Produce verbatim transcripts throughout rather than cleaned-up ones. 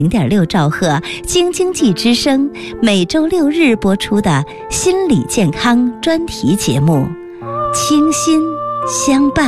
零点六兆赫京津冀之声每周六日播出的心理健康专题节目《清心相伴》。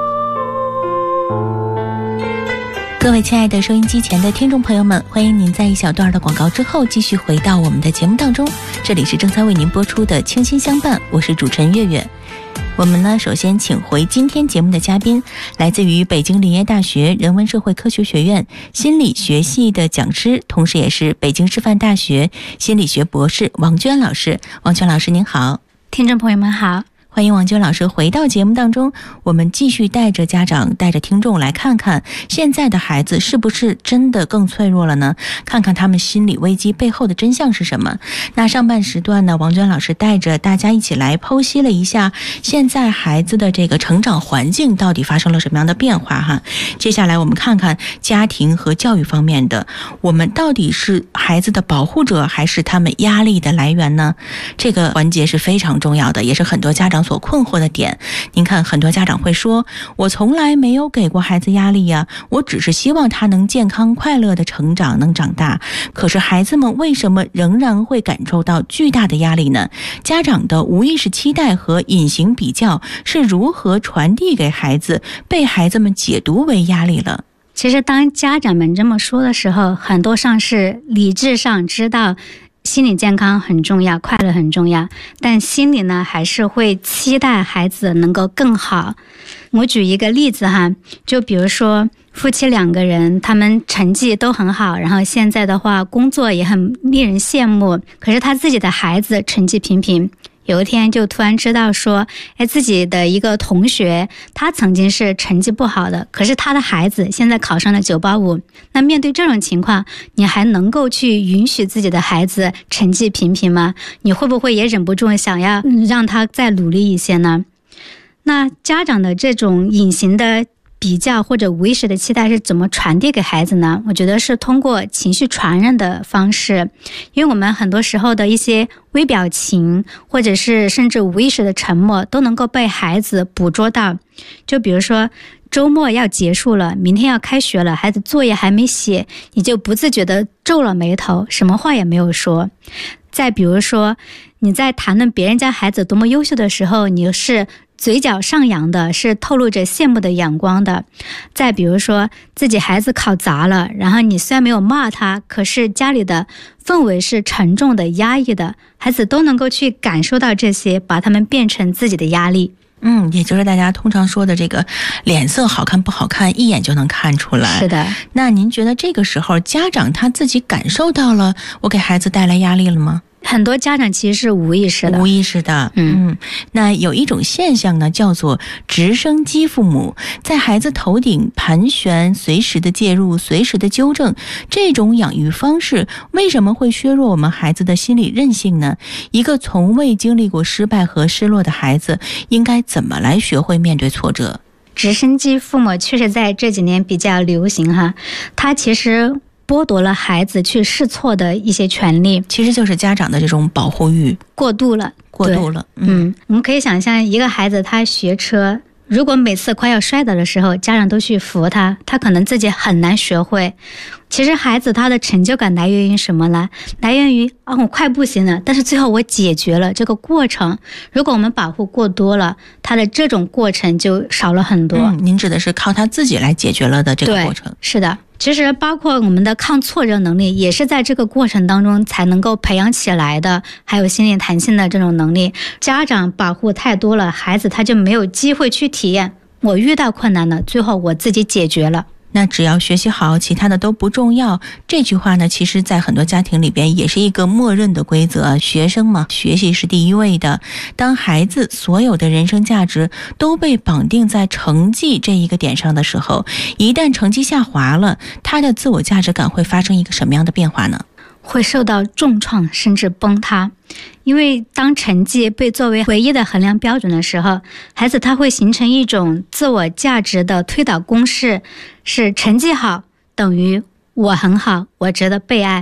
各位亲爱的收音机前的听众朋友们，欢迎您在一小段的广告之后继续回到我们的节目当中。这里是正在为您播出的《清心相伴》，我是主持人月月。我们呢，首先请回今天节目的嘉宾，来自于北京林业大学人文社会科学学院心理学系的讲师，同时也是北京师范大学心理学博士王娟老师。王娟老师您好。 听众朋友们好， 欢迎王娟老师回到节目当中。我们继续带着家长带着听众来看看现在的孩子是不是真的更脆弱了呢？看看他们心理危机背后的真相是什么。那上半时段呢，王娟老师带着大家一起来剖析了一下现在孩子的这个成长环境到底发生了什么样的变化哈。接下来我们看看家庭和教育方面的，我们到底是孩子的保护者还是他们压力的来源呢？这个环节是非常重要的，也是很多家长所困惑的点。您看，很多家长会说，我从来没有给过孩子压力呀，我只是希望他能健康快乐的成长，能长大。可是孩子们为什么仍然会感受到巨大的压力呢？家长的无意识期待和隐形比较是如何传递给孩子，被孩子们解读为压力了？ 其实当家长们这么说的时候，很多上是理智上知道心理健康很重要，快乐很重要，但心里呢还是会期待孩子能够更好。我举一个例子哈，就比如说夫妻两个人，他们成绩都很好，然后现在的话工作也很令人羡慕，可是他自己的孩子成绩平平。有一天就突然知道说，哎，自己的一个同学，他曾经是成绩不好的，可是他的孩子现在考上了九八五。那面对这种情况，你还能够去允许自己的孩子成绩平平吗？你会不会也忍不住想要让他再努力一些呢？那家长的这种隐形的比较或者无意识的期待是怎么传递给孩子呢？我觉得是通过情绪传染的方式，因为我们很多时候的一些微表情或者是甚至无意识的沉默都能够被孩子捕捉到。就比如说周末要结束了，明天要开学了，孩子作业还没写，你就不自觉地皱了眉头，什么话也没有说。再比如说你在谈论别人家孩子多么优秀的时候，你是嘴角上扬的，是透露着羡慕的眼光的。再比如说自己孩子考砸了，然后你虽然没有骂他，可是家里的氛围是沉重的压抑的，孩子都能够去感受到这些，把他们变成自己的压力。 嗯，也就是大家通常说的这个脸色好看不好看一眼就能看出来。 是的。 那您觉得这个时候家长他自己感受到了我给孩子带来压力了吗？ 很多家长其实是无意识的， 无意识的。嗯, 嗯，那有一种现象呢，叫做直升机父母，在孩子头顶盘旋，随时的介入，随时的纠正。这种养育方式为什么会削弱我们孩子的心理韧性呢？一个从未经历过失败和失落的孩子，应该怎么来学会面对挫折？ 直升机父母确实在这几年比较流行哈，它其实剥夺了孩子去试错的一些权利， 其实就是家长的这种保护欲过度了， 过度了。 嗯, 嗯，我们可以想象一个孩子他学车，如果每次快要摔倒的时候，家长都去扶他，他可能自己很难学会。其实孩子他的成就感来源于什么呢？来源于啊，我快不行了，但是最后我解决了这个过程。如果我们保护过多了，他的这种过程就少了很多。 嗯，您指的是靠他自己来解决了的这个过程？ 对，是的。其实包括我们的抗挫折能力也是在这个过程当中才能够培养起来的，还有心理弹性的这种能力。家长保护太多了，孩子他就没有机会去体验，我遇到困难了，最后我自己解决了。 那只要学习好，其他的都不重要。这句话呢，其实在很多家庭里边也是一个默认的规则。学生嘛，学习是第一位的。当孩子所有的人生价值都被绑定在成绩这一个点上的时候，一旦成绩下滑了，他的自我价值感会发生一个什么样的变化呢？ 会受到重创甚至崩塌。因为当成绩被作为唯一的衡量标准的时候，孩子他会形成一种自我价值的推导公式，是成绩好等于我很好，我值得被爱，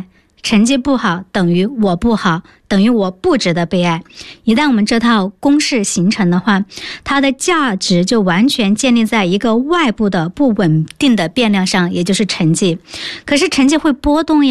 成绩不好等于我不好，等于我不值得被爱。一旦我们这套公式形成的话，它的价值就完全建立在一个外部的不稳定的变量上，也就是成绩。可是成绩会波动呀。